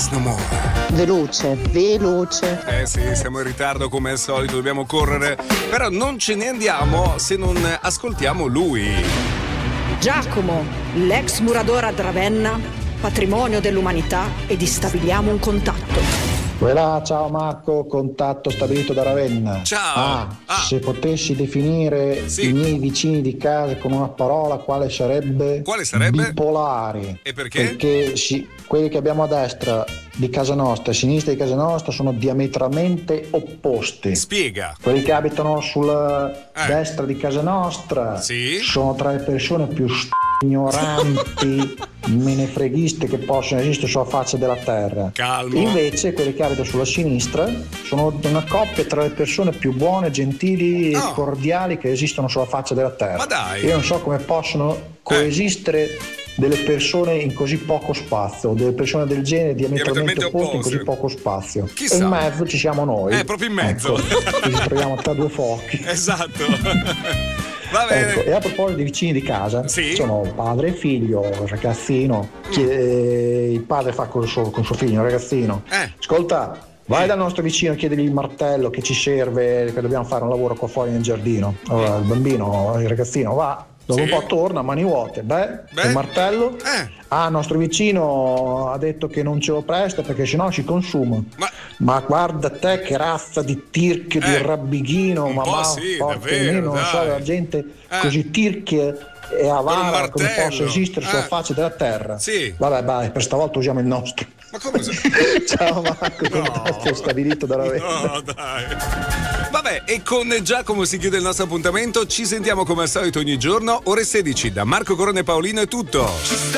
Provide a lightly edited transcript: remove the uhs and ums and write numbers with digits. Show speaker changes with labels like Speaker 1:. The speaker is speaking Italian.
Speaker 1: Dance No More.
Speaker 2: Veloce, veloce.
Speaker 1: Sì, siamo in ritardo come al solito, dobbiamo correre, però non ce ne andiamo se non ascoltiamo lui.
Speaker 3: Giacomo, l'ex muratore a Ravenna, patrimonio dell'umanità, ed stabiliamo un contatto.
Speaker 4: Voilà, ciao Marco, contatto stabilito da Ravenna.
Speaker 1: Ciao.
Speaker 4: Se potessi definire i miei vicini di casa con una parola, quale sarebbe?
Speaker 1: Quale sarebbe?
Speaker 4: Bipolari.
Speaker 1: E perché?
Speaker 4: Perché quelli che abbiamo a destra di casa nostra e a sinistra di casa nostra sono diametralmente opposti.
Speaker 1: Spiega.
Speaker 4: Quelli che abitano sulla destra di casa nostra sono tra le persone più ignoranti, menefreghiste che possono esistere sulla faccia della terra.
Speaker 1: Calmo.
Speaker 4: Invece quelli che abitano sulla sinistra sono una coppia tra le persone più buone, gentili e cordiali che esistono sulla faccia della terra.
Speaker 1: Ma dai.
Speaker 4: Io non so come possono coesistere delle persone in così poco spazio, delle persone del genere diametralmente opposte in così poco spazio.
Speaker 1: Chissà.
Speaker 4: E in mezzo ci siamo noi.
Speaker 1: Proprio in mezzo.
Speaker 4: Ecco, ci troviamo tra due fuochi.
Speaker 1: Esatto. Va bene.
Speaker 4: Ecco, e a proposito di vicini di casa, sono padre e figlio, ragazzino, il padre fa con suo figlio, un ragazzino. Ascolta, vai dal nostro vicino, chiedegli il martello che ci serve, che dobbiamo fare un lavoro qua fuori nel giardino. Allora, il bambino, il ragazzino va, dopo un po' torna, mani vuote. Il martello? Il nostro vicino ha detto che non ce lo presta perché sennò si consuma. Ma guarda te che razza di tirchio, di rabbighino, ma
Speaker 1: davvero,
Speaker 4: non so, la gente così tirchia e avara come possa esistere sulla faccia della terra. Vabbè, per stavolta usiamo il nostro.
Speaker 1: Ma come?
Speaker 4: Ciao Marco, contatto stabilito da Ravenna.
Speaker 1: No, dai. Vabbè, e con Giacomo si chiude il nostro appuntamento. Ci sentiamo come al solito ogni giorno, ore 16. Da Marco Corone Paolino è tutto.